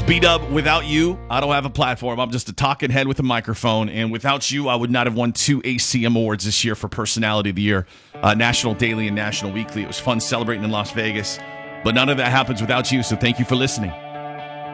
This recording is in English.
B-Dub, without you, I don't have a platform. I'm just a talking head with a microphone. And without you, I would not have won 2 ACM awards this year for Personality of the Year, National Daily and National Weekly. It was fun celebrating in Las Vegas. But none of that happens without you, so thank you for listening.